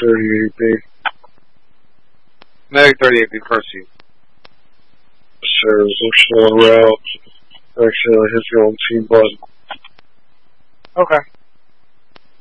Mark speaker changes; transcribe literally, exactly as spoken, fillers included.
Speaker 1: thirty-eight B.
Speaker 2: Medic thirty-eight B, proceed.
Speaker 1: Sir, I'm showing route. Accidentally hit the old team button.
Speaker 2: Okay.